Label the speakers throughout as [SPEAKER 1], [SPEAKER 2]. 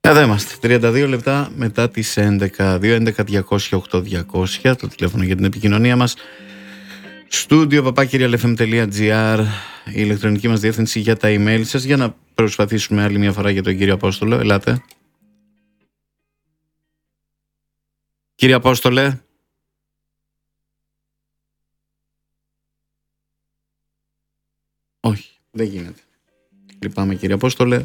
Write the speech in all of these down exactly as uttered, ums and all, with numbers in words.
[SPEAKER 1] Εδώ είμαστε, τριάντα δύο λεπτά μετά τις έντεκα, δύο έντεκα διακόσια οκτώ διακόσια, το τηλέφωνο για την επικοινωνία μας. Στούντιο παπάκυρια ελ εφ εμ τελεία τζι άρ, η ηλεκτρονική μας διεύθυνση για τα email σας, για να προσπαθήσουμε άλλη μια φορά για τον κύριο Απόστολο. Ελάτε. Κύριε Απόστολε. Όχι, δεν γίνεται. Λυπάμαι κύριε Απόστολε.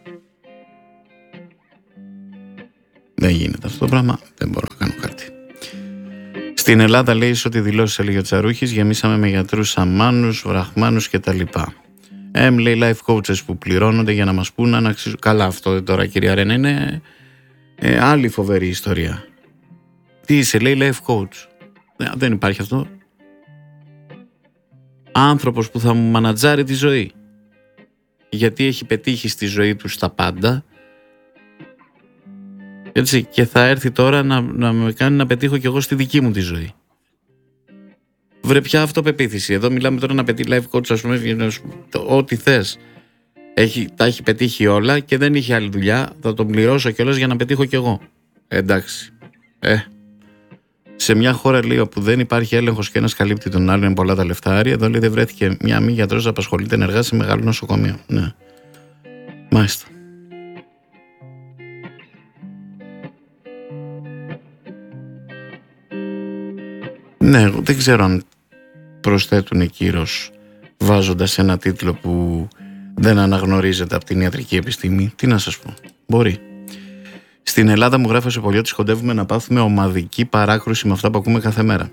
[SPEAKER 1] Δεν γίνεται αυτό το πράγμα, δεν μπορώ να κάνω κάτι. Στην Ελλάδα λέει ότι δηλώσεις έλεγε ο Τσαρούχης, γεμίσαμε με γιατρούς αμάνους, βραχμάνους κτλ. Εμ λέει life coaches που πληρώνονται για να μας πούν αν αξίζουν. Καλά αυτό τώρα κυρία Ρένα είναι ε, άλλη φοβερή ιστορία. Τι είσαι λέει life coach. Ε, δεν υπάρχει αυτό. Άνθρωπος που θα μου μανατζάρει τη ζωή. Γιατί έχει πετύχει στη ζωή του στα πάντα. Έτσι, και θα έρθει τώρα να, να με κάνει να πετύχω κι εγώ στη δική μου τη ζωή. Βρε πια αυτοπεποίθηση. Εδώ μιλάμε τώρα να πετύχει life coach, ας πούμε, ό,τι θες. Έχει, τα έχει πετύχει όλα και δεν είχε άλλη δουλειά. Θα τον πληρώσω κιόλας για να πετύχω κι εγώ. Ε, εντάξει. Ε. Σε μια χώρα λέει όπου δεν υπάρχει έλεγχος και ένας καλύπτει τον άλλον, είναι πολλά τα λεφτάρια. Εδώ λέει δεν βρέθηκε μια μη γιατρός να απασχολείται ενεργά σε μεγάλο νοσοκομείο. Ναι. Μάλιστα. Ναι, δεν ξέρω αν προσθέτουν κύρος βάζοντας ένα τίτλο που δεν αναγνωρίζεται από την ιατρική επιστήμη. Τι να σας πω, μπορεί. Στην Ελλάδα μου γράφει ο Σεπολιώτης, κοντεύουμε να πάθουμε ομαδική παράκρουση με αυτά που ακούμε κάθε μέρα.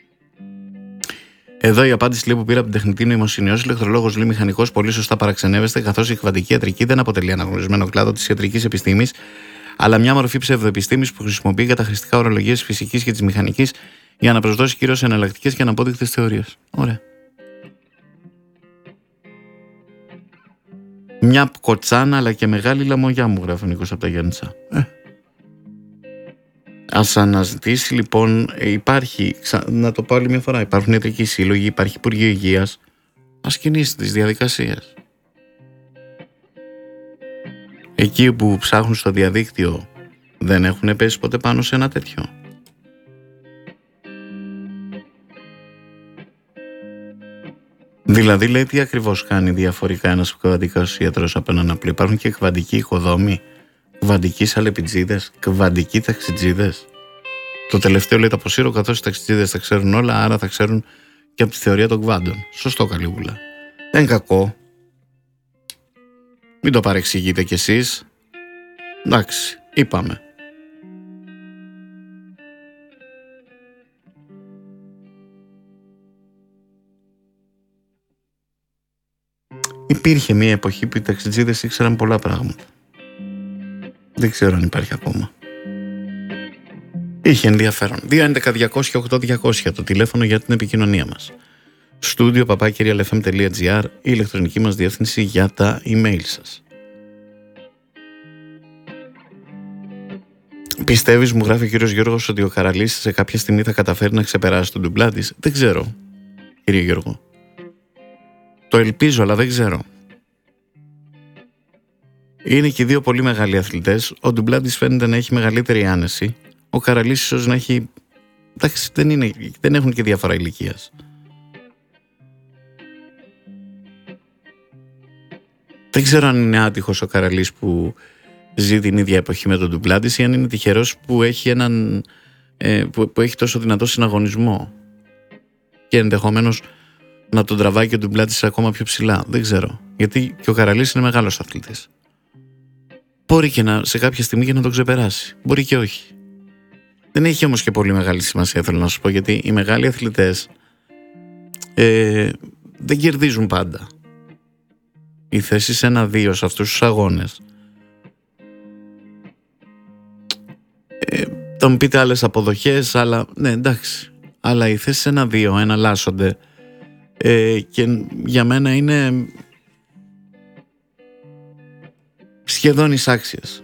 [SPEAKER 1] Εδώ η απάντηση λέει, που πήρα από την τεχνητή νοημοσύνη. Ως ηλεκτρολόγος ή μηχανικός, πολύ σωστά παραξενεύεστε, καθώς η κβαντική ιατρική δεν αποτελεί αναγνωρισμένο κλάδο της ιατρικής επιστήμης, αλλά μια μορφή ψευδοεπιστήμης που χρησιμοποιεί καταχρηστικά ορολογίες της φυσικής και της μηχανικής για να προσδώσει κυρίως εναλλακτικές και αναπόδεικτες θεωρίες. Ωραία. Μια κοτσάνα αλλά και μεγάλη λαμογιά μου, γράφει ο Νίκος από τα Γιάννητσα. Ε. Ας αναζητήσει λοιπόν, υπάρχει, να το πω άλλη μια φορά, υπάρχουν ιατρικοί σύλλογοι, υπάρχει Υπουργείο Υγείας. Ας κινήσει τις διαδικασίες. Εκεί που ψάχνουν στο διαδίκτυο δεν έχουν πέσει ποτέ πάνω σε ένα τέτοιο. Δηλαδή λέει τι ακριβώς κάνει διαφορικά ένας κβαντικός ιατρός από έναν απλό. Υπάρχουν και κβαντικοί οικοδόμοι, κβαντικοί σαλεπιτζίδες, κβαντικοί ταξιτζίδες. Το τελευταίο λέει τα αποσύρω, καθώς οι ταξιτζίδες τα ξέρουν όλα, άρα θα ξέρουν και από τη θεωρία των κβάντων. Σωστό καλή. Δεν είναι κακό. Μην το παρεξηγείτε κι εσείς. Εντάξει, είπαμε. Υπήρχε μια εποχή που οι ταξιτζίδες ήξεραν πολλά πράγματα. Δεν ξέρω αν υπάρχει ακόμα. Είχε ενδιαφέρον. δύο έντεκα διακόσια οκτώ διακόσια το τηλέφωνο για την επικοινωνία μας. Στούντιο παπάκυρια ελ εφ εμ τελεία τζι άρ, η ηλεκτρονική μας διεύθυνση για τα email σας. Πιστεύεις, μου γράφει ο κύριος Γιώργος, ότι ο Καραλής σε κάποια στιγμή θα καταφέρει να ξεπεράσει τον ντουμπλά της? Δεν ξέρω, κύριε Γιώργο. Το ελπίζω, αλλά δεν ξέρω. Είναι και οι δύο πολύ μεγάλοι αθλητές. Ο ντουμπλάντης φαίνεται να έχει μεγαλύτερη άνεση. Ο Καραλής ίσως να έχει... Εντάξει, δεν, είναι... δεν έχουν και διαφορά ηλικίας. Δεν ξέρω αν είναι άτυχος ο Καραλής που ζει την ίδια εποχή με τον ντουμπλάντης, ή αν είναι τυχερός που έχει, έναν... ε, που... που έχει τόσο δυνατό συναγωνισμό και ενδεχομένως να τον τραβάει και ο ντουμπλάντης ακόμα πιο ψηλά. Δεν ξέρω. Γιατί και ο Καραλής είναι μεγάλος αθλητής. Μπορεί και να, σε κάποια στιγμή και να τον ξεπεράσει. Μπορεί και όχι. Δεν έχει όμως και πολύ μεγάλη σημασία, θέλω να σου πω, γιατί οι μεγάλοι αθλητές ε, δεν κερδίζουν πάντα. Η θέση σε ένα-δύο σε αυτούς τους αγώνες. Ε, θα μου πείτε άλλες αποδοχές, αλλά ναι, εντάξει. Αλλά η θέση σε ένα-δύο εναλλάσσονται. Ε, και για μένα είναι σχεδόν εισάξιες.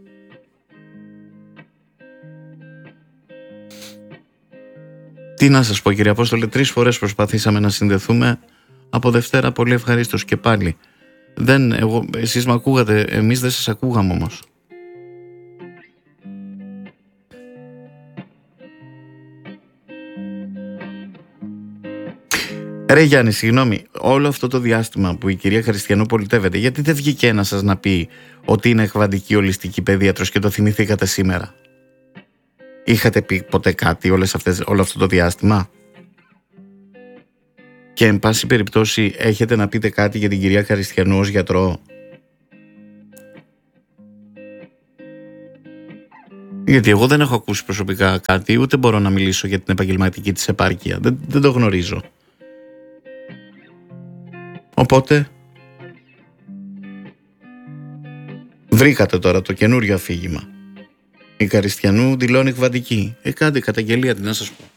[SPEAKER 1] Τι να σας πω, κύριε Απόστολε, τρεις φορές προσπαθήσαμε να συνδεθούμε. Από Δευτέρα πολύ ευχαρίστως και πάλι. Δεν, εγώ, εσείς με ακούγατε, εμείς δεν σας ακούγαμε όμως. Ρε Γιάννη, συγγνώμη, όλο αυτό το διάστημα που η κυρία Χριστιανού πολιτεύεται, γιατί δεν βγήκε ένα σας να πει ότι είναι εκβαντική ολιστική παιδίατρος και το θυμηθήκατε σήμερα? Είχατε πει ποτέ κάτι όλες αυτές, όλο αυτό το διάστημα? Και εν πάση περιπτώσει έχετε να πείτε κάτι για την κυρία Χριστιανού ως γιατρό? Γιατί εγώ δεν έχω ακούσει προσωπικά κάτι, ούτε μπορώ να μιλήσω για την επαγγελματική της επάρκεια. Δεν, δεν το γνωρίζω. Οπότε βρήκατε τώρα το καινούριο αφήγημα. Η Χριστιανού δηλώνει εκβαντική. Ε, κάντε καταγγελία, τι να σας πω.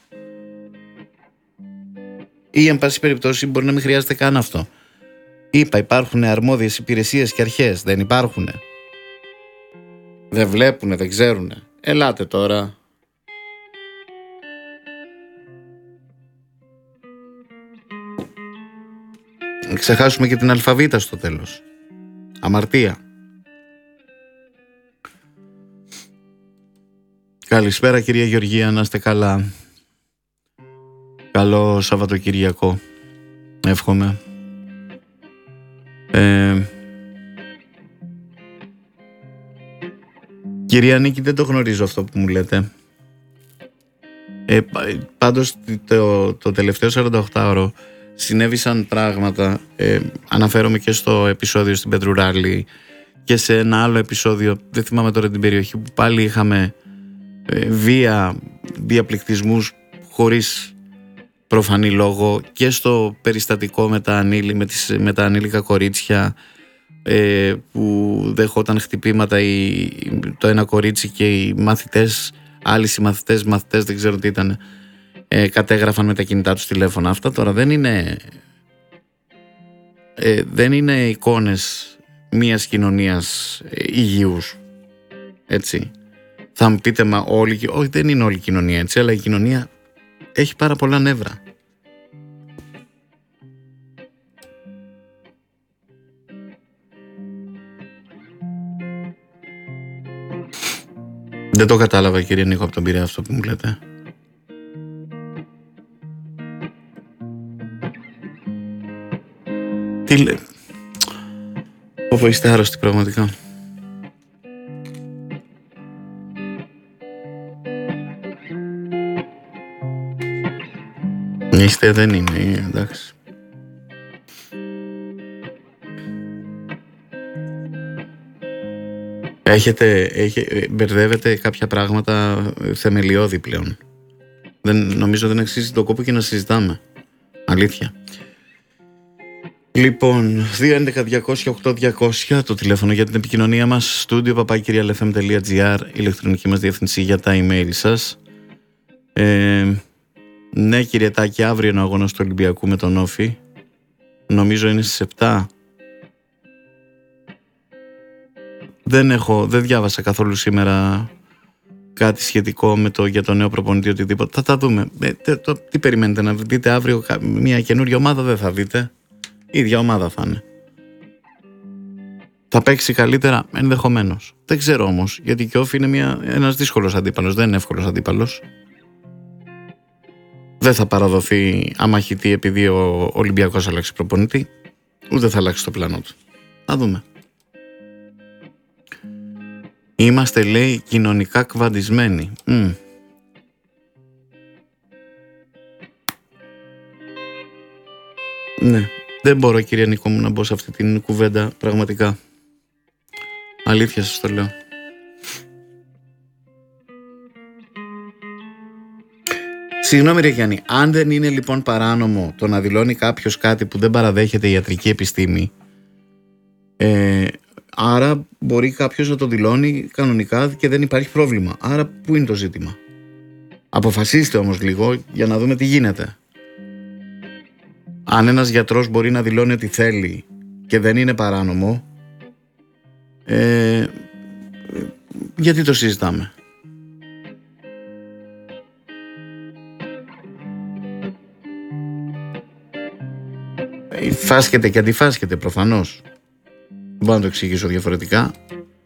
[SPEAKER 1] Ή εν πάση περιπτώσει μπορεί να μην χρειάζεται καν αυτό. Είπα, υπάρχουν αρμόδιες υπηρεσίες και αρχές. Δεν υπάρχουνε? Δεν βλέπουνε, δεν ξέρουνε? Ελάτε τώρα. Ξεχάσουμε και την αλφαβήτα στο τέλος. Αμαρτία. Καλησπέρα κυρία Γεωργία, να είστε καλά. Καλό Σαββατοκυριακό, εύχομαι. Ε, κυρία Νίκη, δεν το γνωρίζω αυτό που μου λέτε. Ε, πάντως το, το τελευταίο σαρανταοκτάωρο συνέβησαν πράγματα. ε, Αναφέρομαι και στο επεισόδιο στην Πετρουράλη και σε ένα άλλο επεισόδιο, δεν θυμάμαι τώρα την περιοχή, που πάλι είχαμε ε, βία, διαπληκτισμούς χωρίς προφανή λόγο, και στο περιστατικό με τα, ανήλι, με τις, με τα ανήλικα κορίτσια ε, που δεχόταν χτυπήματα η, το ένα κορίτσι και οι μαθητές, άλλοι συμμαθητές, μαθητές δεν ξέρω τι ήταν, ε, κατέγραφαν με τα κινητά τους τηλέφωνα. Αυτά τώρα δεν είναι ε, δεν είναι εικόνες μιας κοινωνίας ε, υγιούς, έτσι. Θα μου πείτε, μα όλη, όχι, δεν είναι όλη η κοινωνία έτσι, αλλά η κοινωνία έχει πάρα πολλά νεύρα. Δεν το κατάλαβα, κύριε Νίκο, από τον Πειραιά αυτό που μου λέτε. Τι λέει? Ωπω είστε άρρωστοι πραγματικά. Είστε, δεν είναι, εντάξει. Έχετε, έχε, μπερδεύετε κάποια πράγματα θεμελιώδη πλέον. Δεν, νομίζω δεν αξίζει τον κόπο και να συζητάμε. Αλήθεια. Λοιπόν, δύο έντεκα διακόσια οκτώ διακόσια το τηλέφωνο για την επικοινωνία μας. Στούντιο παπάκυριαλεφm τελεία εφ εμ τελεία τζι άρ, ηλεκτρονική μας διεύθυνση για τα email σας. Ε, ναι, κύριε Τάκη, αύριο είναι ο αγώνας του Ολυμπιακού με τον Όφη. Νομίζω είναι στις επτά. Δεν έχω, δεν διάβασα καθόλου σήμερα κάτι σχετικό με το, για το νέο προπονητή, οτιδήποτε. Θα τα δούμε. Ε, το, τι περιμένετε, να δείτε αύριο μια καινούργια ομάδα? Δεν θα δείτε. Η ίδια ομάδα θα είναι. Θα παίξει καλύτερα, ενδεχομένως. Δεν ξέρω όμως, γιατί και ο Όφη είναι μια, ένας δύσκολος αντίπαλος, δεν είναι εύκολος αντίπαλος. Δεν θα παραδοθεί αμαχητή επειδή ο Ολυμπιακός αλλάξει προπονητή, ούτε θα αλλάξει το πλάνο του. Θα δούμε. Είμαστε, λέει, κοινωνικά κβαντισμένοι. Mm. Ναι, δεν μπορώ, κύριε Νίκο μου, να μπω σε αυτή την κουβέντα, πραγματικά. Αλήθεια σας το λέω. Συγγνώμη ρε Γιάννη, αν δεν είναι λοιπόν παράνομο το να δηλώνει κάποιος κάτι που δεν παραδέχεται η ιατρική επιστήμη, ε, άρα μπορεί κάποιος να το δηλώνει κανονικά και δεν υπάρχει πρόβλημα. Άρα πού είναι το ζήτημα? Αποφασίστε όμως λίγο για να δούμε τι γίνεται. Αν ένας γιατρός μπορεί να δηλώνει ό,τι θέλει και δεν είναι παράνομο, ε, γιατί το συζητάμε? Φάσκεται και αντιφάσκεται προφανώς. Δεν μπορώ να το εξηγήσω διαφορετικά.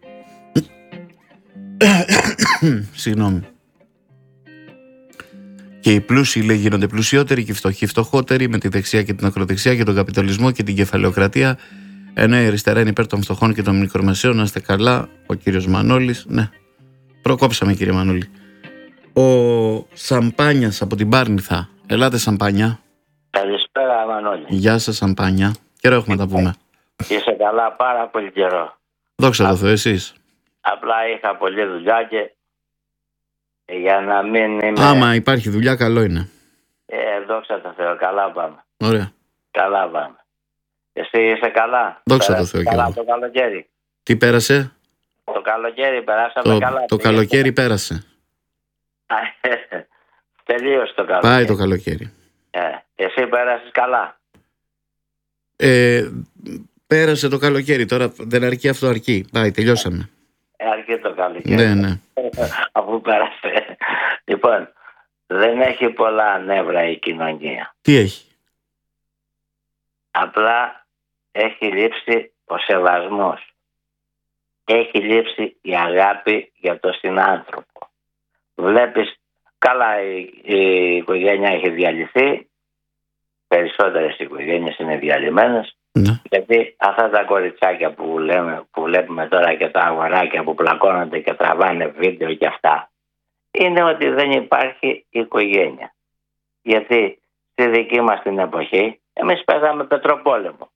[SPEAKER 1] Συγγνώμη. Και οι πλούσιοι, λέει, γίνονται πλουσιότεροι και οι φτωχοί φτωχότεροι, με τη δεξιά και την ακροδεξιά και τον καπιταλισμό και την κεφαλαιοκρατία. Ενώ η αριστερά είναι υπέρ των φτωχών και των μικρομεσαίων. Να είστε καλά, ο κύριος Μανώλης. Ναι, προκόψαμε, κύριε Μανώλη. Ο Σαμπάνιας από την Πάρνηθα. Ελάτε, Σαμπάνια.
[SPEAKER 2] Καλησπέρα, Μανώλη.
[SPEAKER 1] Γεια σας, Σαμπάνια. Καιρό έχουμε να τα πούμε.
[SPEAKER 2] Είσαι καλά, πάρα πολύ καιρό.
[SPEAKER 1] Δόξα τω Θεώ, εσείς.
[SPEAKER 2] Απλά είχα πολλή δουλειά και για να μην είμαι...
[SPEAKER 1] Άμα υπάρχει δουλειά, καλό είναι.
[SPEAKER 2] Ε, δόξα τω Θεώ, καλά πάμε.
[SPEAKER 1] Ωραία.
[SPEAKER 2] Καλά πάμε. Εσύ είσαι καλά?
[SPEAKER 1] Δόξα τω Θεώ.
[SPEAKER 2] Καλά το καλοκαίρι.
[SPEAKER 1] Τι πέρασε?
[SPEAKER 2] Το καλοκαίρι περάσαμε
[SPEAKER 1] Το,
[SPEAKER 2] καλά.
[SPEAKER 1] το καλοκαίρι πέρασε.
[SPEAKER 2] Τελείωσε το καλοκαίρι.
[SPEAKER 1] Πάει το καλοκαίρι.
[SPEAKER 2] Ε, εσύ πέρασες καλά?
[SPEAKER 1] Ε, πέρασε το καλοκαίρι, τώρα δεν αρκεί αυτό, αρκεί. Πάει, τελειώσαμε.
[SPEAKER 2] Ε, αρκεί το καλοκαίρι.
[SPEAKER 1] Ναι, ναι.
[SPEAKER 2] Αφού πέρασε. Λοιπόν, δεν έχει πολλά νεύρα η κοινωνία.
[SPEAKER 1] Τι έχει?
[SPEAKER 2] Απλά έχει λείψει ο σεβασμός. Έχει λείψει η αγάπη για τον συνάνθρωπο. Βλέπεις, καλά η, η οικογένεια έχει διαλυθεί. Περισσότερες οικογένειες είναι διαλυμένες.
[SPEAKER 1] Ναι.
[SPEAKER 2] Γιατί αυτά τα κοριτσάκια που, λέμε, που βλέπουμε τώρα και τα αγοράκια που πλακώνονται και τραβάνε βίντεο και αυτά, είναι ότι δεν υπάρχει οικογένεια. Γιατί στη δική μας την εποχή εμείς παίζαμε πετροπόλεμο.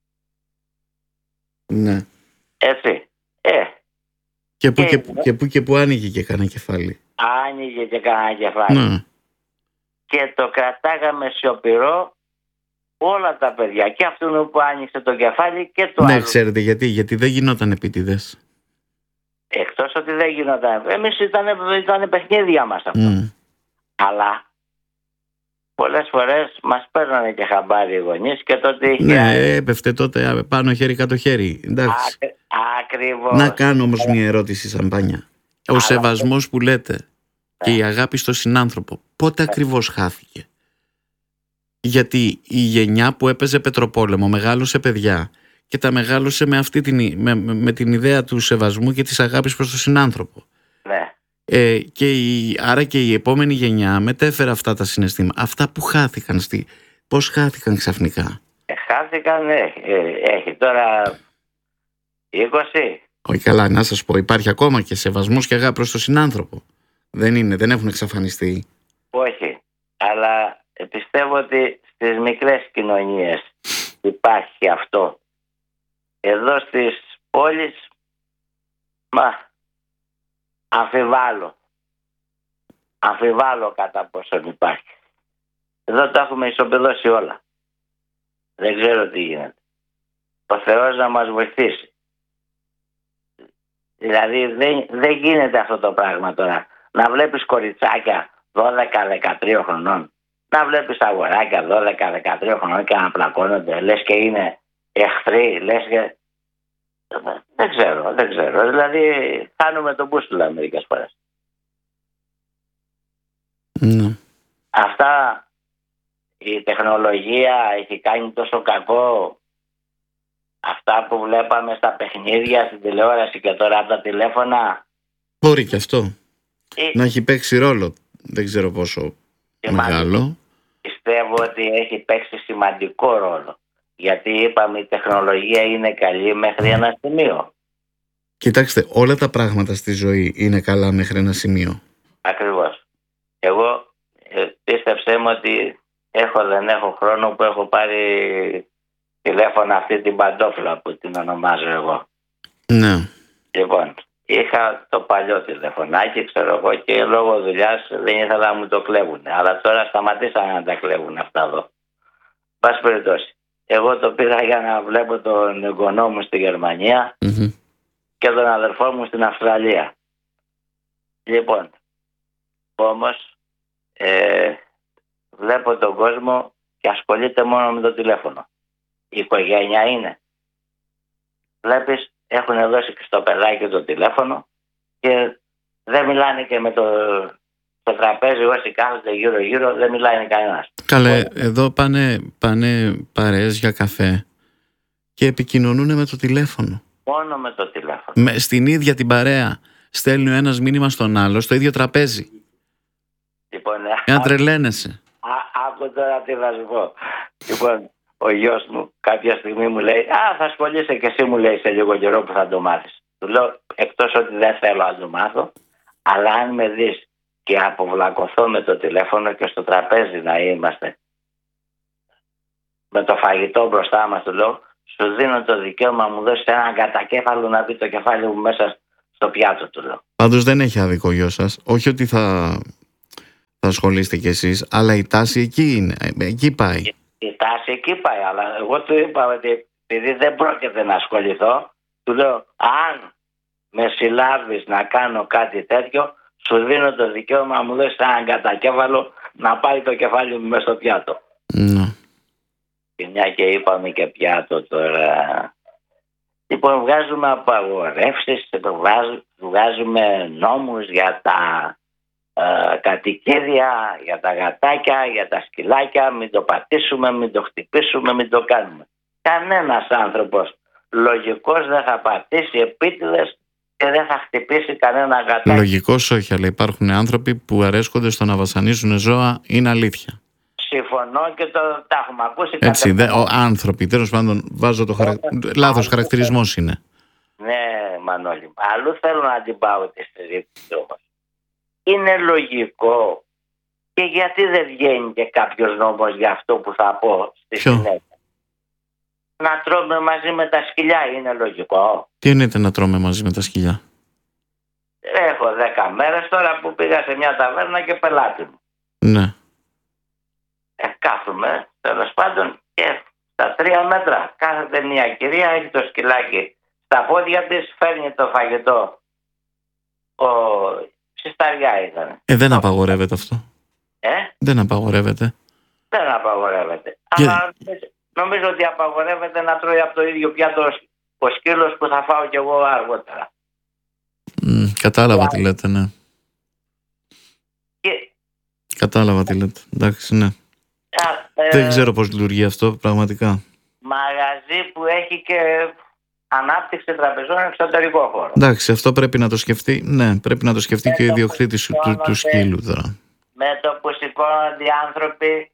[SPEAKER 1] Ναι.
[SPEAKER 2] Έτσι. Ε.
[SPEAKER 1] Και που και,
[SPEAKER 2] και,
[SPEAKER 1] και, που, και που άνοιγε και κανένα κεφάλι.
[SPEAKER 2] Άνοιγε και κανένα κεφάλι.
[SPEAKER 1] Ναι.
[SPEAKER 2] Και το κρατάγαμε σιωπηρό όλα τα παιδιά. Και αυτόν που άνοιξε το κεφάλι και το
[SPEAKER 1] Ναι,
[SPEAKER 2] άλλο.
[SPEAKER 1] ξέρετε γιατί, γιατί δεν γινόταν επίτηδες.
[SPEAKER 2] Εκτός ότι δεν γινόταν. Εμείς ήταν, ήταν παιχνίδια μας αυτό.
[SPEAKER 1] Mm.
[SPEAKER 2] Αλλά πολλές φορές μας παίρνανε και χαμπάρι οι γονείς και τότε είχε...
[SPEAKER 1] Ναι, έπεφτε τότε πάνω χέρι κάτω χέρι. Εντάξει.
[SPEAKER 2] Άκρι, ακριβώς.
[SPEAKER 1] Να κάνω όμως μια ερώτηση, Σαμπάνια. Ο
[SPEAKER 2] Αλλά...
[SPEAKER 1] σεβασμός που λέτε και η αγάπη στο συνάνθρωπο, πότε ακριβώς χάθηκε? Γιατί η γενιά που έπαιζε πετροπόλεμο μεγάλωσε παιδιά και τα μεγάλωσε με, αυτή την, με, με την ιδέα του σεβασμού και της αγάπης προς τον συνάνθρωπο.
[SPEAKER 2] Ναι.
[SPEAKER 1] Ε, και η, άρα και η επόμενη γενιά μετέφερε αυτά τα συναισθήματα. Αυτά που χάθηκαν, στη, πώς χάθηκαν ξαφνικά?
[SPEAKER 2] Ε, χάθηκαν, ε, ε, έχει τώρα είκοσι.
[SPEAKER 1] Όχι, καλά, να σας πω, υπάρχει ακόμα και σεβασμός και αγάπη προς τον συνάνθρωπο. Δεν είναι, δεν έχουν εξαφανιστεί.
[SPEAKER 2] Όχι, αλλά πιστεύω ότι στις μικρές κοινωνίες υπάρχει αυτό. Εδώ στις πόλεις, μα, αμφιβάλλω. Αμφιβάλλω κατά πόσον υπάρχει. Εδώ τα έχουμε ισοπεδώσει όλα. Δεν ξέρω τι γίνεται. Ο Θεός να μας βοηθήσει. Δηλαδή δεν, δεν γίνεται αυτό το πράγμα τώρα. Να βλέπεις κοριτσάκια δώδεκα δεκατρία χρονών, να βλέπεις αγοράκια δώδεκα δεκατρία χρονών και να πλακώνονται, λες και είναι εχθροί, λες και... Δεν ξέρω, δεν ξέρω. Δηλαδή χάνουμε τον μπούστουλα μερικές φορές.
[SPEAKER 1] Ναι.
[SPEAKER 2] Αυτά, η τεχνολογία έχει κάνει τόσο κακό. Αυτά που βλέπαμε στα παιχνίδια, στην τηλεόραση και τώρα από τα τηλέφωνα.
[SPEAKER 1] Μπορεί και αυτό
[SPEAKER 2] ε...
[SPEAKER 1] να έχει παίξει ρόλο. Δεν ξέρω πόσο και μεγάλο.
[SPEAKER 2] Πιστεύω ότι έχει παίξει σημαντικό ρόλο. Γιατί είπαμε η τεχνολογία είναι καλή μέχρι ένα σημείο.
[SPEAKER 1] Κοιτάξτε, όλα τα πράγματα στη ζωή είναι καλά μέχρι ένα σημείο.
[SPEAKER 2] Ακριβώς. Εγώ ε, πίστεψέ μου ότι έχω δεν έχω χρόνο που έχω πάρει τηλέφωνα αυτή την παντόφλα που την ονομάζω εγώ.
[SPEAKER 1] Ναι.
[SPEAKER 2] Λοιπόν, είχα το παλιό τηλεφωνάκι, ξέρω εγώ, και λόγω δουλειάς δεν ήθελα να μου το κλέβουν. Αλλά τώρα σταματήσανε να τα κλέβουν αυτά εδώ. Πας περιπτώσει. Εγώ το πήρα για να βλέπω τον εγγονό μου στη Γερμανία
[SPEAKER 1] mm-hmm.
[SPEAKER 2] και τον αδερφό μου στην Αυστραλία. Λοιπόν, όμως ε, βλέπω τον κόσμο και ασχολείται μόνο με το τηλέφωνο. Η οικογένεια είναι. Βλέπεις, έχουν δώσει και στο παιδάκι το τηλέφωνο και δεν μιλάνε και με το, το τραπέζι όσοι κάθονται γύρω γύρω, δεν μιλάει κανένας.
[SPEAKER 1] Καλέ, εδώ πάνε, πάνε παρέες για καφέ και επικοινωνούν με το τηλέφωνο.
[SPEAKER 2] Μόνο με το τηλέφωνο.
[SPEAKER 1] Με, στην ίδια την παρέα στέλνει ο ένας μήνυμα στον άλλο στο ίδιο τραπέζι.
[SPEAKER 2] Λοιπόν,
[SPEAKER 1] Για να τρελαίνεσαι.
[SPEAKER 2] Άκου τώρα τι θα σου πω. Λοιπόν, ο γιος μου κάποια στιγμή μου λέει, α, θα ασχολείσαι και εσύ, μου λέει, σε λίγο καιρό που θα το μάθεις. Του λέω, εκτός ότι δεν θέλω να το μάθω, αλλά αν με δεις και αποβλακωθώ με το τηλέφωνο και στο τραπέζι να είμαστε με το φαγητό μπροστά μας, του λέω, σου δίνω το δικαίωμα, μου δώσεις έναν κατακέφαλο να μπει το κεφάλι μου μέσα στο πιάτο, του λέω.
[SPEAKER 1] Πάντως δεν έχει άδικο ο γιος σας. Όχι ότι θα, θα ασχολείστε κι εσείς, αλλά η τάση εκεί είναι. Εκεί πάει.
[SPEAKER 2] Η, η τάση εκεί πάει, αλλά εγώ του είπα ότι επειδή δεν πρόκειται να ασχοληθώ, του λέω, αν με συλλάβεις να κάνω κάτι τέτοιο, σου δίνω το δικαίωμα, μου δώσεις έναν κατακέφαλο να πάει το κεφάλι μου μέσα στο πιάτο.
[SPEAKER 1] Ναι.
[SPEAKER 2] Και μια και είπαμε και πιάτο τώρα. Λοιπόν, βγάζουμε απαγορεύσεις, βγάζουμε νόμους για τα ε, κατοικίδια, για τα γατάκια, για τα σκυλάκια, μην το πατήσουμε, μην το χτυπήσουμε, μην το κάνουμε. Κανένας άνθρωπος λογικός δεν θα πατήσει επίτηδες και δεν θα χτυπήσει κανένα γατάκι.
[SPEAKER 1] Λογικός όχι, αλλά υπάρχουν άνθρωποι που αρέσκονται στο να βασανίζουν ζώα, είναι αλήθεια.
[SPEAKER 2] Συμφωνώ και το τα έχουμε ακούσει.
[SPEAKER 1] Έτσι, δε, ο, άνθρωποι, τέλος πάντων, βάζω το χαρα... λάθος χαρακτηρισμός είναι.
[SPEAKER 2] Ναι, Μανώλη, αλλού θέλω να την πάω τη συζήτηση όμως. Είναι λογικό και γιατί δεν βγαίνει και κάποιος νόμος για αυτό που θα πω στη
[SPEAKER 1] Ποιο?
[SPEAKER 2] συνέχεια. Να τρώμε μαζί με τα σκυλιά, είναι λογικό?
[SPEAKER 1] Τι εννοείται να τρώμε μαζί με τα σκυλιά?
[SPEAKER 2] Έχω δέκα μέρες τώρα που πήγα σε μια ταβέρνα και πελάτη μου.
[SPEAKER 1] Ναι.
[SPEAKER 2] Ε, κάθομαι, τέλος πάντων, και στα τρία μέτρα κάθεται μια κυρία, έχει το σκυλάκι στα πόδια της, φέρνει το φαγητό. Ο... Συσταριά ήταν.
[SPEAKER 1] Ε, δεν απαγορεύεται αυτό.
[SPEAKER 2] Ε?
[SPEAKER 1] Δεν απαγορεύεται.
[SPEAKER 2] Δεν απαγορεύεται.
[SPEAKER 1] Και...
[SPEAKER 2] Αλλά νομίζω ότι απαγορεύεται να τρώει από το ίδιο πιάτο ο σκύλος που θα φάω κι εγώ αργότερα.
[SPEAKER 1] Mm, κατάλαβα τι λέτε, ναι.
[SPEAKER 2] Και...
[SPEAKER 1] Κατάλαβα τι λέτε, εντάξει, ναι.
[SPEAKER 2] Α, ε...
[SPEAKER 1] Δεν ξέρω πώς λειτουργεί αυτό πραγματικά.
[SPEAKER 2] Μαγαζί που έχει και ανάπτυξη τραπεζών εξωτερικό χώρο.
[SPEAKER 1] Εντάξει, αυτό πρέπει να το σκεφτεί. Ναι, πρέπει να το σκεφτεί και ο ιδιοκτήτης του, του σκύλου τώρα.
[SPEAKER 2] Με το που σηκώνονται οι άνθρωποι,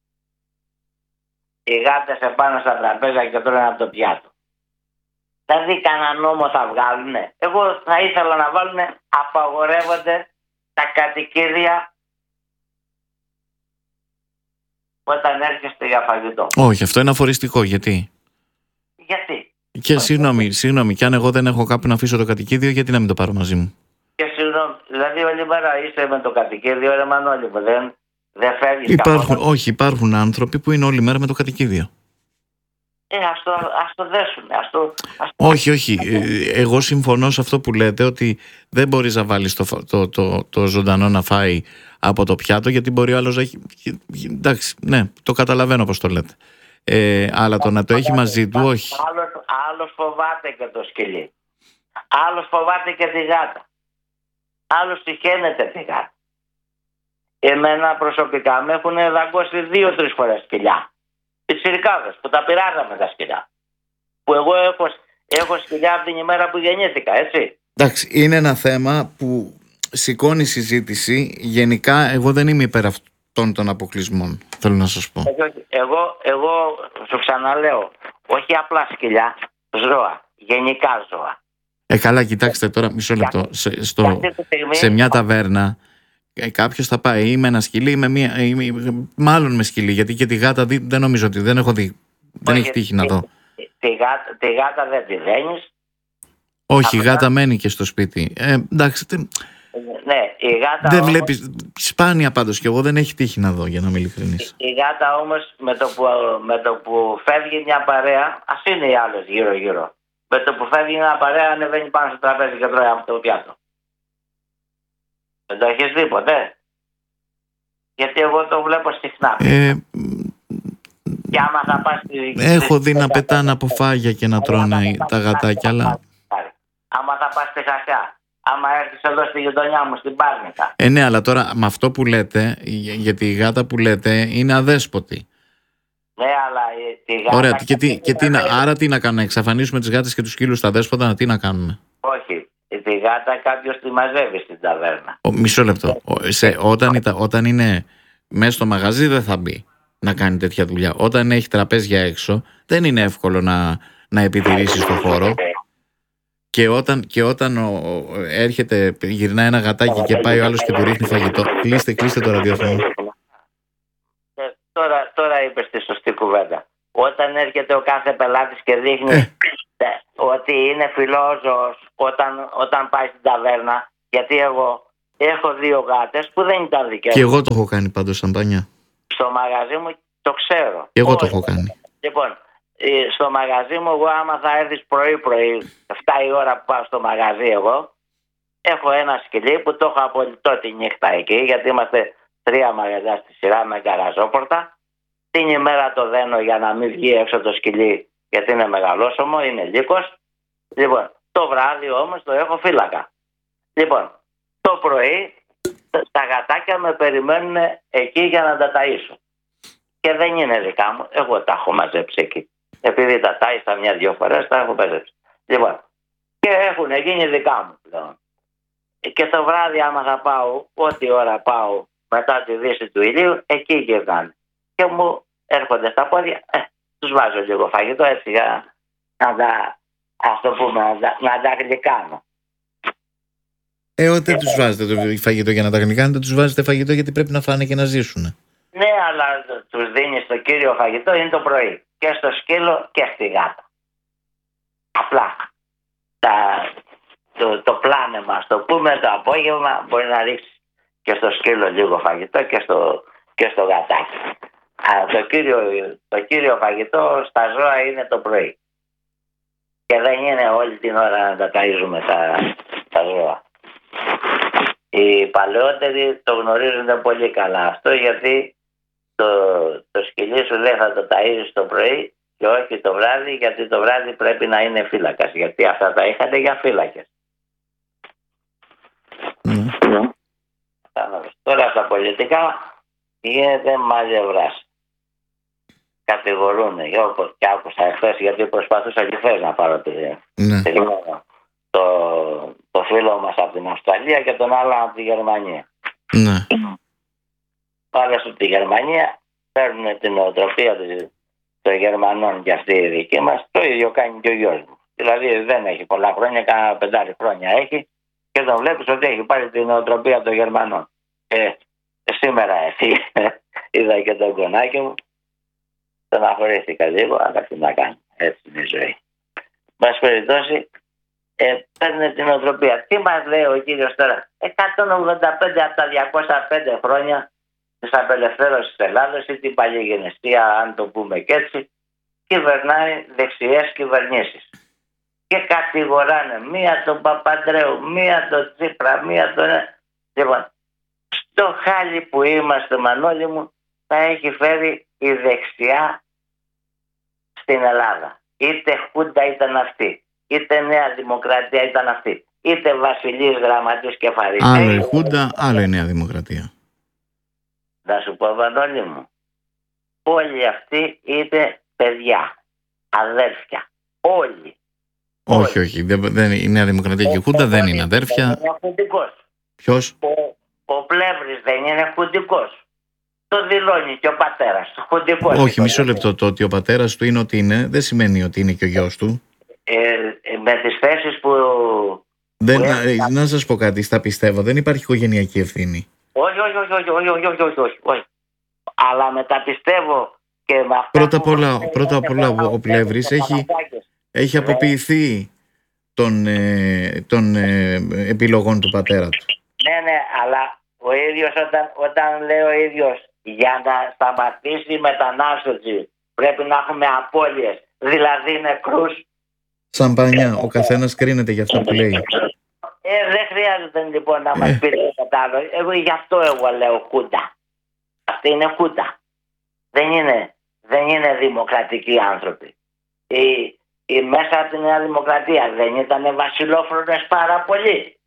[SPEAKER 2] οι γάτες επάνω στα τραπέζια και τρώνε από το πιάτο. Δηλαδή κανένα νόμο θα βγάλουνε? Εγώ θα ήθελα να βάλουνε απαγορεύονται τα κατοικίδια όταν έρχεστε για φαγητό.
[SPEAKER 1] Όχι, αυτό είναι αφοριστικό. Γιατί?
[SPEAKER 2] Γιατί?
[SPEAKER 1] Και συγγνώμη, συγγνώμη, και αν εγώ δεν έχω κάπου να αφήσω το κατοικίδιο, γιατί να μην το πάρω μαζί μου?
[SPEAKER 2] Και συγγνώμη, δηλαδή όλη μέρα είστε με το κατοικίδιο, ρε Μανώλη μου, δεν, δεν φεύγεις
[SPEAKER 1] Υπάρχουν,
[SPEAKER 2] καθόλου.
[SPEAKER 1] όχι, υπάρχουν άνθρωποι που είναι όλη μέρα με το κατοικίδιο.
[SPEAKER 2] Ε, ας το, ας το δέσουνε, ας το... Ας το...
[SPEAKER 1] Όχι, όχι. Ε, εγώ συμφωνώ σε αυτό που λέτε, ότι δεν μπορείς να βάλεις το, το, το, το ζωντανό να φάει από το πιάτο, γιατί μπορεί ο άλλος να έχει... Εντάξει, ναι, το καταλαβαίνω πώς το λέτε. Ε, αλλά το να το έχει μαζί του, όχι.
[SPEAKER 2] Άλλος, άλλος φοβάται και το σκυλί. Άλλος φοβάται και τη γάτα. Άλλος τυχαίνεται τη γάτα. Εμένα προσωπικά με έχουν δαγκώσει δύο-τρεις φορές σκυλιά. Πιτσιρικάδες που τα πειράγαμε τα σκυλιά. Που εγώ έχω, έχω σκυλιά από την ημέρα που γεννήθηκα, έτσι.
[SPEAKER 1] Εντάξει, είναι ένα θέμα που σηκώνει συζήτηση. Γενικά, εγώ δεν είμαι υπέρ αυτών των αποκλεισμών, θέλω να σας πω.
[SPEAKER 2] Εγώ, εγώ σου ξαναλέω, όχι απλά σκυλιά, ζώα, γενικά ζώα.
[SPEAKER 1] Ε, καλά, κοιτάξτε τώρα, μισό λεπτό. Σε, στο, σε μια ταβέρνα, ε, κάποιος θα πάει ή με ένα σκυλί ή με μία, ή, μάλλον με σκυλί, γιατί και τη γάτα δι, δεν νομίζω ότι δεν έχω δει. Δεν έχει τύχει να δω.
[SPEAKER 2] Τη, τη, γάτα, τη γάτα δεν τη δένεις.
[SPEAKER 1] Όχι, η γάτα μένει και στο σπίτι. Ε, εντάξει. Τε...
[SPEAKER 2] Ναι, η γάτα
[SPEAKER 1] δεν
[SPEAKER 2] όμως,
[SPEAKER 1] βλέπεις. Σπάνια πάντως, και εγώ δεν έχει τύχει να δω, για να είμαι ειλικρινής.
[SPEAKER 2] Η, η γάτα όμως με το, που, με το που φεύγει μια παρέα, ας είναι οι άλλες γύρω-γύρω. Με το που φεύγει μια παρέα, ανεβαίνει πάνω στο τραπέζι και τρώει από το πιάτο. Δεν το έχεις δει ποτέ? Γιατί εγώ το βλέπω συχνά.
[SPEAKER 1] Ε,
[SPEAKER 2] και άμα θα πας στη...
[SPEAKER 1] Έχω δει να πετάνε από φάγια και να τρώνε τα γατάκια, αλλά...
[SPEAKER 2] Άμα θα πας στη Χασιά, άμα έρθεις εδώ στη γειτονιά μου, στην Πάρνηκα.
[SPEAKER 1] Ε, ναι, αλλά τώρα με αυτό που λέτε, γιατί η γάτα που λέτε είναι αδέσποτη.
[SPEAKER 2] Ναι, αλλά τη γάτα...
[SPEAKER 1] Ωραία, και τι, και τι να, άρα τι να κάνουμε, εξαφανίσουμε τις γάτες και τους σκύλους στα δέσποτα, τι να κάνουμε?
[SPEAKER 2] Όχι, τη γάτα κάποιος τη μαζεύει στην ταβέρνα.
[SPEAKER 1] Ο, μισό λεπτό. Ο, σε, όταν, όταν είναι μέσα στο μαγαζί δεν θα μπει να κάνει τέτοια δουλειά. Όταν έχει τραπέζια έξω, δεν είναι εύκολο να, να επιτηρήσεις το χώρο. Και όταν, και όταν ο, ο, έρχεται, γυρνάει ένα γατάκι και πάει ο άλλος και του ρίχνει φαγητό. Κλείστε, κλείστε το ραδιόφωνο.
[SPEAKER 2] Τώρα, τώρα είπες τη σωστή κουβέντα. Όταν έρχεται ο κάθε πελάτης και δείχνει ε. ότι είναι φιλόζωος όταν, όταν πάει στην ταβέρνα, γιατί εγώ έχω δύο γάτες που δεν ήταν δικές μου.
[SPEAKER 1] Και εγώ το έχω κάνει πάντως, Σαμπάνια.
[SPEAKER 2] Στο μαγαζί μου το ξέρω.
[SPEAKER 1] Και εγώ το έχω κάνει.
[SPEAKER 2] Λοιπόν, στο μαγαζί μου, εγώ άμα θα έρθεις πρωί-πρωί, εφτά η ώρα που πάω στο μαγαζί εγώ, έχω ένα σκυλί που το έχω απολυτώ τη νύχτα εκεί, γιατί είμαστε τρία μαγαζιά στη σειρά με γκαραζόπορτα. Την ημέρα το δένω για να μην βγει έξω το σκυλί, γιατί είναι μεγαλόσωμο, είναι λύκος. Λοιπόν, το βράδυ όμως το έχω φύλακα. Λοιπόν, το πρωί τα γατάκια με περιμένουν εκεί για να τα ταΐσω. Και δεν είναι δικά μου, εγώ τα έχω μαζέψει εκεί. Επειδή τα τάισα μια-δυο φορές, τα έχω μαζέψει. Λοιπόν, και έχουν γίνει δικά μου πλέον. Και το βράδυ άμα θα πάω, ό,τι ώρα πάω μετά τη δύση του ηλίου, εκεί γυρνάνε. Και μου έρχονται στα πόδια, ε, τους βάζω λίγο φαγητό έτσι για να τα, ας το πούμε, να, να τα γλυκάνω.
[SPEAKER 1] Ε, όταν τους βάζετε το φαγητό για να τα γλυκάνετε, τους βάζετε φαγητό γιατί πρέπει να φάνε και να ζήσουν.
[SPEAKER 2] Ναι, αλλά τους δίνεις το κύριο φαγητό είναι το πρωί. Και στο σκύλο και στη γάτα. Απλά. Τα, το, το πλάνεμα, στο πούμε, το απόγευμα μπορεί να ρίξει και στο σκύλο λίγο φαγητό και στο, και στο γατάκι. Α, το, κύριο, το κύριο φαγητό στα ζώα είναι το πρωί. Και δεν είναι όλη την ώρα να τα ταΐζουμε τα, τα ζώα. Οι παλαιότεροι το γνωρίζουν πολύ καλά αυτό, γιατί το, το σκυλί σου λέει θα το ταΐζεις το πρωί και όχι το βράδυ, γιατί το βράδυ πρέπει να είναι φύλακας, γιατί αυτά τα είχατε για φύλακες. Mm. Mm. Τώρα στα πολιτικά γίνεται μαλλιευράς. Κατηγορούν, όπως και άκουσα εχθές, γιατί προσπαθούσα και χθες να πάρω τη, mm. τη, το, το φίλο μας από την Αυστραλία και τον άλλο από τη Γερμανία.
[SPEAKER 1] Mm.
[SPEAKER 2] Πάλι από τη Γερμανία παίρνουν την νοοτροπία των Γερμανών και αυτή η δική μας. Το ίδιο κάνει και ο γιος μου. Δηλαδή δεν έχει πολλά χρόνια, κάνα πεντάρι χρόνια έχει, και τον βλέπεις ότι έχει πάρει την νοοτροπία των Γερμανών. Ε, σήμερα έφυγε, είδα και τον κονάκι μου, τον αγχωρήθηκα λίγο, αλλά τι να κάνει, έτσι είναι η ζωή. Μας περιπτώσει, ε, παίρνει την νοοτροπία. Τι μας λέει ο κύριος τώρα? εκατόν ογδόντα πέντε από τα διακόσια πέντε χρόνια της απελευθέρωσης της Ελλάδος ή την παλιγενεστία, αν το πούμε και έτσι, κυβερνάει δεξιές κυβερνήσεις. Και κατηγοράνε μία τον Παπαντρέου, μία τον Τσίπρα, μία τον... Λοιπόν, στο χάλι που είμαστε, Μανώλη μου, θα έχει φέρει η δεξιά στην Ελλάδα. Είτε Χούντα ήταν αυτή, είτε Νέα Δημοκρατία ήταν αυτή, είτε Βασιλής Γραμματής και Φαρισαίος.
[SPEAKER 1] Άλλο η Χούντα, άλλο η Νέα Δημοκρατία.
[SPEAKER 2] Να σου πω, Μανώλη μου, όλοι αυτοί είναι παιδιά, αδέρφια, όλοι.
[SPEAKER 1] Όχι, όχι, δεν, δεν, η Νέα Δημοκρατία και η Χούντα δεν είναι αδέρφια.
[SPEAKER 2] Είναι χουντικός.
[SPEAKER 1] Ποιος?
[SPEAKER 2] Ο, ο Πλεύρης δεν είναι χουντικός. Το δηλώνει και ο πατέρας του. Χουντικός.
[SPEAKER 1] Όχι, μισό λεπτό. Το ότι ο πατέρας του είναι ότι είναι, δεν σημαίνει ότι είναι και ο γιος του.
[SPEAKER 2] Ε, με τις θέσεις που...
[SPEAKER 1] Δεν,
[SPEAKER 2] που
[SPEAKER 1] να, ε, να σας πω κάτι, στα πιστεύω, δεν υπάρχει οικογενειακή ευθύνη.
[SPEAKER 2] Όχι, όχι, όχι, όχι, όχι, όχι, όχι, όχι, όχι, όχι. Αλλά μεταπιστεύω και με αυτά.
[SPEAKER 1] Πρώτα απ' όλα, πρώτα απ' όλα ο Πλεύρης έχει, έχει αποποιηθεί των, ε, των ε, επιλογών του πατέρα του.
[SPEAKER 2] Ναι, ναι, αλλά ο ίδιος όταν, όταν λέει ο ίδιος για να σταματήσει η μετανάστευση πρέπει να έχουμε απώλειες, δηλαδή νεκρούς.
[SPEAKER 1] Σαμπανιά, ο καθένας κρίνεται για αυτό που λέει.
[SPEAKER 2] Ε, δεν χρειάζεται λοιπόν να μας πείτε κατά άλλο. Εγώ γι' αυτό εγώ λέω Χούντα. Αυτή είναι Χούντα. Δεν είναι, δεν είναι δημοκρατικοί άνθρωποι. Οι, οι μέσα από τη Νέα Δημοκρατία δεν ήταν βασιλόφρονες πάρα πολύ.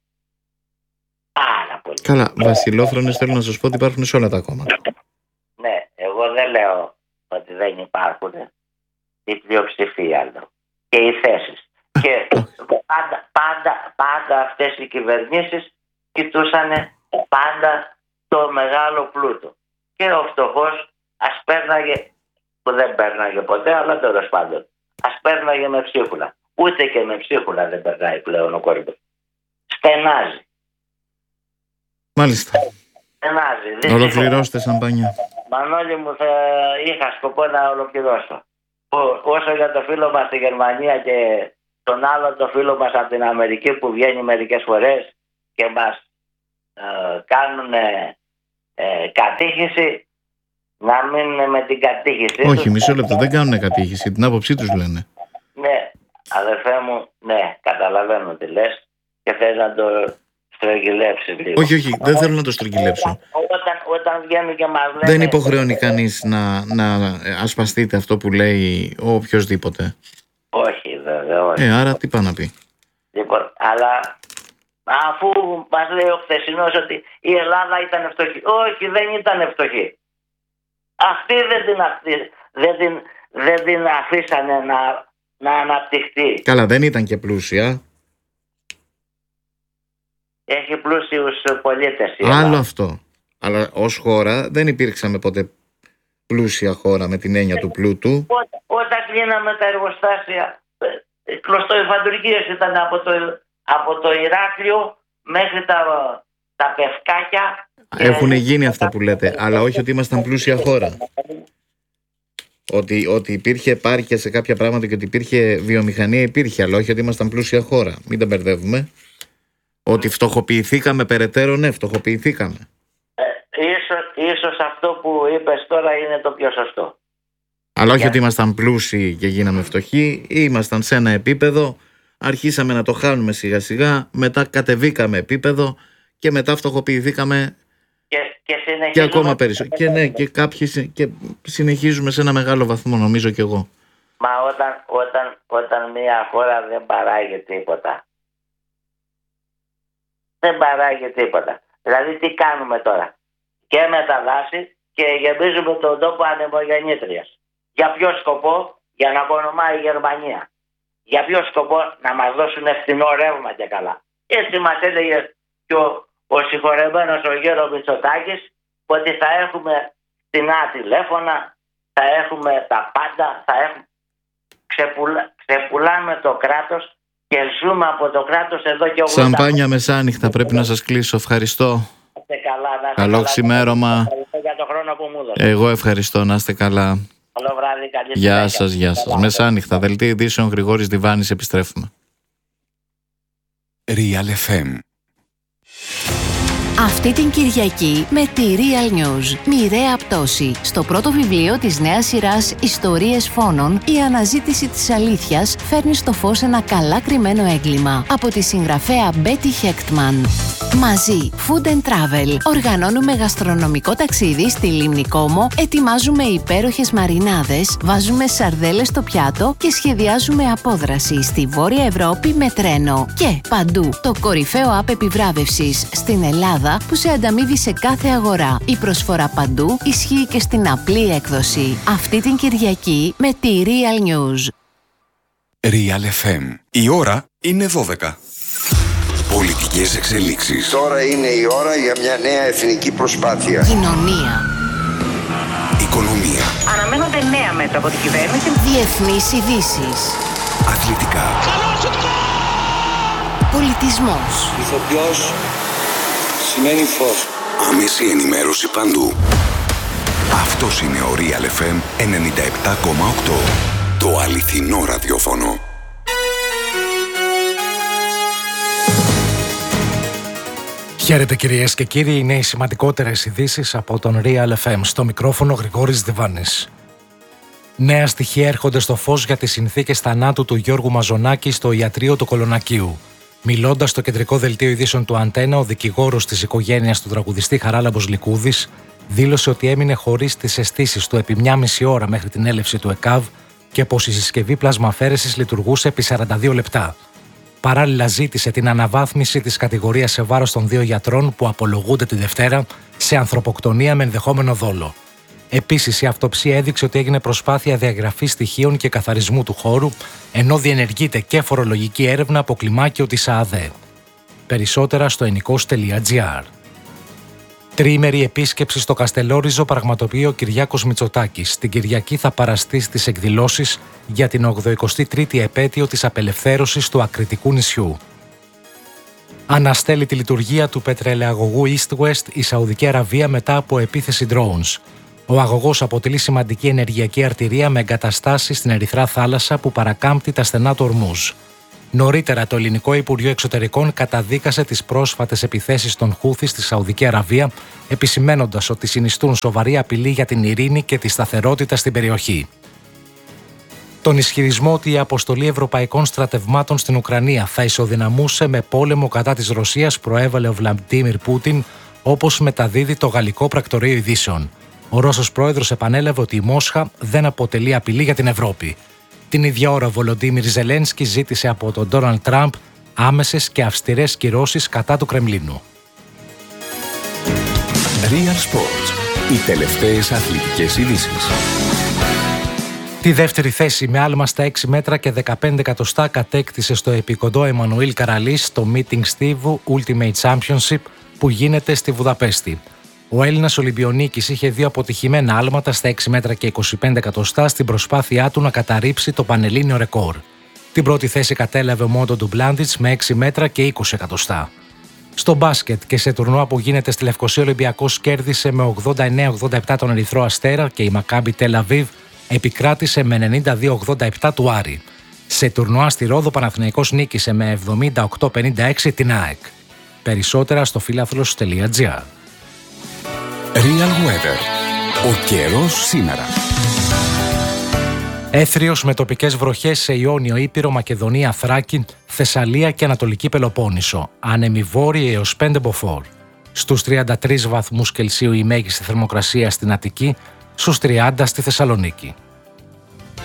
[SPEAKER 2] Πάρα πολύ.
[SPEAKER 1] Καλά, βασιλόφρονες θέλω να σας πω ότι υπάρχουν σε όλα τα κόμματα.
[SPEAKER 2] Ναι, εγώ δεν λέω ότι δεν υπάρχουν. Η πλειοψηφία λέω. Και οι θέσεις. Και πάντα, πάντα, πάντα αυτές οι κυβερνήσεις κοιτούσαν πάντα το μεγάλο πλούτο. και ο φτωχός ας πέρναγε, που δεν πέρναγε ποτέ, αλλά τέλος πάντων, ας πέρναγε με ψίχουλα. Ούτε και με ψίχουλα δεν περνάει πλέον ο κόρυβος. Στενάζει.
[SPEAKER 1] Μάλιστα.
[SPEAKER 2] Στενάζει.
[SPEAKER 1] Ολοκληρώστε, Σαμπάνια.
[SPEAKER 2] Μανώλη μου, θα είχα σκοπό να ολοκληρώσω. Όσο για το φίλο μας στη Γερμανία και τον άλλο το φίλο μας από την Αμερική που βγαίνει μερικές φορές και μας ε, κάνουν ε, κατήχηση, να μην με την κατήχηση.
[SPEAKER 1] Όχι, μισό λεπτό, δεν κάνουν κατήχηση, την άποψή τους λένε.
[SPEAKER 2] Ναι, αδερφέ μου, ναι, καταλαβαίνω τι λες και θες να το στρογγυλέψει λίγο.
[SPEAKER 1] Όχι, όχι, δεν θέλω να το στρογγυλέψω.
[SPEAKER 2] Όταν, όταν βγαίνουν και μας λένε...
[SPEAKER 1] Δεν υποχρεώνει κανείς να, να ασπαστείτε αυτό που λέει ο οποιοσδήποτε.
[SPEAKER 2] Όχι, βέβαια, όχι.
[SPEAKER 1] Ε, άρα τι πάει να πει.
[SPEAKER 2] Λοιπόν, αλλά αφού μας λέει ο χθεσινός ότι η Ελλάδα ήταν φτωχή. Όχι, δεν ήταν φτωχή. Αυτοί δεν την, δεν την, δεν την αφήσανε να, να αναπτυχθεί.
[SPEAKER 1] Καλά, δεν ήταν και πλούσια.
[SPEAKER 2] Έχει πλούσιους πολίτες.
[SPEAKER 1] Άλλο αυτό. Αλλά ως χώρα δεν υπήρξαμε ποτέ πλούσια χώρα με την έννοια του πλούτου.
[SPEAKER 2] Όταν, όταν κλείναμε τα εργοστάσια, κλωστοϊφαντουργίες ήταν από το, από το Ηράκλειο μέχρι τα, τα Πευκάκια.
[SPEAKER 1] Έχουν γίνει αυτά που λέτε, αλλά όχι ότι ήμασταν πλούσια χώρα. Ότι, ότι υπήρχε επάρκεια σε κάποια πράγματα και ότι υπήρχε βιομηχανία, υπήρχε, αλλά όχι ότι ήμασταν πλούσια χώρα. Μην τα μπερδεύουμε. Ότι φτωχοποιηθήκαμε περαιτέρω, ναι, φτωχοποιηθήκαμε.
[SPEAKER 2] Ε, ίσως, ίσως αυτό που είπες τώρα είναι το πιο σωστό.
[SPEAKER 1] Αλλά όχι ότι ήμασταν πλούσιοι και γίναμε φτωχοί, ήμασταν σε ένα επίπεδο, αρχίσαμε να το χάνουμε σιγά σιγά, μετά κατεβήκαμε επίπεδο και μετά φτωχοποιηθήκαμε
[SPEAKER 2] και, και,
[SPEAKER 1] και ακόμα περισσότερο. Και ναι, και κάποιοι και συνεχίζουμε σε ένα μεγάλο βαθμό, νομίζω κι εγώ.
[SPEAKER 2] Μα όταν, όταν, όταν μια χώρα δεν παράγει τίποτα, δεν παράγει τίποτα. Δηλαδή τι κάνουμε τώρα? Και με τα δάση και γεμίζουμε τον τόπο ανεμογεννήτριας. Για ποιο σκοπό? Για να απονομάει η Γερμανία. Για ποιο σκοπό? Να μας δώσουν φθηνό ρεύμα και καλά. Έτσι μας έλεγε και ο, ο συγχωρεμένος ο Γέρο Μητσοτάκης ότι θα έχουμε φθηνά τηλέφωνα, θα έχουμε τα πάντα, θα έχουμε... Ξεπουλά, ξεπουλάμε το κράτος και ζούμε από το κράτος εδώ και ογδόντα.
[SPEAKER 1] Σαμπάνια μεσάνυχτα, πρέπει να σας κλείσω. Ευχαριστώ.
[SPEAKER 2] Καλά,
[SPEAKER 1] καλό καλά, ξημέρωμα.
[SPEAKER 2] Για το χρόνο που μου δώσατε.
[SPEAKER 1] Εγώ ευχαριστώ, να είστε καλά.
[SPEAKER 2] Καλό βράδυ, καλή
[SPEAKER 1] Γεια σας, γεια σας. Μεσάνυχτα, δελτίο ειδήσεων, Γρηγόρης Διβάνης, επιστρέφουμε.
[SPEAKER 3] Real εφ εμ.
[SPEAKER 4] Αυτή την Κυριακή με τη Real News, μοιραία πτώση. Στο πρώτο βιβλίο της νέας σειράς «Ιστορίες φόνων», η αναζήτηση της αλήθειας φέρνει στο φως ένα καλά κρυμμένο έγκλημα. Από τη συγγραφέα Μπέτι Χέκτμαν. Μαζί, Food and Travel. Οργανώνουμε γαστρονομικό ταξίδι στη Λίμνη Κόμο, ετοιμάζουμε υπέροχες μαρινάδες, βάζουμε σαρδέλες στο πιάτο και σχεδιάζουμε απόδραση στη Βόρεια Ευρώπη με τρένο. Και παντού, το κορυφαίο app επιβράβευσης στην Ελλάδα που σε ανταμείβει σε κάθε αγορά. Η προσφορά παντού ισχύει και στην απλή έκδοση. Αυτή την Κυριακή με τη Real News.
[SPEAKER 3] Real εφ εμ. Η ώρα είναι δώδεκα. Πολιτικές εξελίξεις.
[SPEAKER 5] Τώρα είναι η ώρα για μια νέα εθνική προσπάθεια.
[SPEAKER 4] Κοινωνία.
[SPEAKER 3] Οικονομία.
[SPEAKER 6] Αναμένονται νέα μέτρα από την κυβέρνηση.
[SPEAKER 4] Διεθνείς ειδήσεις.
[SPEAKER 3] Αθλητικά.
[SPEAKER 4] Πολιτισμός.
[SPEAKER 5] Ηθοποιός σημαίνει φως.
[SPEAKER 3] Άμεση ενημέρωση παντού. Αυτός είναι ο Real εφ εμ ενενήντα επτά κόμμα οκτώ. Το αληθινό ραδιόφωνο.
[SPEAKER 7] Χαίρετε κυρίες και κύριοι, είναι οι σημαντικότερες ειδήσεις από τον Real εφ εμ. Στο μικρόφωνο Γρηγόρης Διβάνης. Νέα στοιχεία έρχονται στο φως για τις συνθήκες θανάτου του Γιώργου Μαζονάκη στο ιατρείο του Κολονακίου. Μιλώντας στο κεντρικό δελτίο ειδήσεων του Αντένα, ο δικηγόρος της οικογένειας του τραγουδιστή Χαράλαμπος Λικούδης δήλωσε ότι έμεινε χωρίς τις αισθήσεις του επί μια μισή ώρα μέχρι την έλευση του ΕΚΑΒ και πως η συσκευή πλασμαφέρεσης λειτουργούσε επί σαράντα δύο λεπτά. Παράλληλα ζήτησε την αναβάθμιση της κατηγορίας σε βάρος των δύο γιατρών που απολογούνται τη Δευτέρα σε ανθρωποκτονία με ενδεχόμενο δόλο. Επίσης, η αυτοψία έδειξε ότι έγινε προσπάθεια διαγραφής στοιχείων και καθαρισμού του χώρου, ενώ διενεργείται και φορολογική έρευνα από κλιμάκιο της ΑΑΔΕ. Περισσότερα στο ενικός τελεία τζι άρ. Τριήμερη επίσκεψη στο Καστελόριζο πραγματοποιεί ο Κυριάκος Μητσοτάκης. Την Κυριακή θα παραστεί στις εκδηλώσεις για την ογδοηκοστή τρίτη επέτειο της απελευθέρωσης του Ακριτικού νησιού. Αναστέλει τη λειτουργία του πετρελαιαγωγού East West η Σαουδική Αραβία μετά από επίθεση drones. Ο αγωγός αποτελεί σημαντική ενεργειακή αρτηρία με εγκαταστάσεις στην Ερυθρά Θάλασσα που παρακάμπτει τα στενά του Ορμούζ. Νωρίτερα, το Ελληνικό Υπουργείο Εξωτερικών καταδίκασε τις πρόσφατες επιθέσεις των Χούθι στη Σαουδική Αραβία, επισημαίνοντας ότι συνιστούν σοβαρή απειλή για την ειρήνη και τη σταθερότητα στην περιοχή. Τον ισχυρισμό ότι η αποστολή ευρωπαϊκών στρατευμάτων στην Ουκρανία θα ισοδυναμούσε με πόλεμο κατά της Ρωσίας προέβαλε ο Βλαντίμιρ Πούτιν, όπως μεταδίδει το Γαλλικό Πρακτορείο Ειδήσεων. Ο Ρώσος πρόεδρος επανέλαβε ότι η Μόσχα δεν αποτελεί απειλή για την Ευρώπη. Την ίδια ώρα, ο Βολοντίμιρ Ζελένσκι ζήτησε από τον Ντόναλντ Τραμπ άμεσες και αυστηρές κυρώσεις κατά του Κρεμλίνου.
[SPEAKER 3] Real Sports. Οι τελευταίες αθλητικές ειδήσεις.
[SPEAKER 7] Τη δεύτερη θέση με άλμα στα έξι μέτρα και δεκαπέντε εκατοστά κατέκτησε στο επικοντό Εμμανουήλ Καραλής στο Meeting Στίβου Ultimate Championship που γίνεται στη Βουδαπέστη. Ο Έλληνας Ολυμπιονίκης είχε δύο αποτυχημένα άλματα στα έξι μέτρα και είκοσι πέντε εκατοστά στην προσπάθειά του να καταρρύψει το πανελλήνιο ρεκόρ. Την πρώτη θέση κατέλαβε ο Μόντο Ντουμπλάντιτς με έξι μέτρα και είκοσι εκατοστά. Στο μπάσκετ και σε τουρνουά που γίνεται στη Λευκοσία, ο Ολυμπιακός κέρδισε με ογδόντα εννέα ογδόντα επτά τον Ερυθρό Αστέρα και η Μακάμπι Τελ Αβίβ επικράτησε με ενενήντα δύο ογδόντα επτά του Άρη. Σε τουρνουά στη Ρόδο, ο Παναθηναϊκός νίκησε με εβδομήντα οκτώ πενήντα έξι την ΑΕΚ. Περισσότερα στο φίλαθλος τελεία τζι άρ.
[SPEAKER 3] Real Weather. Ο καιρός σήμερα.
[SPEAKER 7] Έθριος με τοπικές βροχές σε Ιόνιο, Ήπειρο, Μακεδονία, Θράκη, Θεσσαλία και Ανατολική Πελοπόννησο. Άνεμοι βόρειοι έως πέντε μποφόρ. Στους τριάντα τρεις βαθμούς Κελσίου η μέγιστη θερμοκρασία στην Αττική, στους τριάντα στη Θεσσαλονίκη.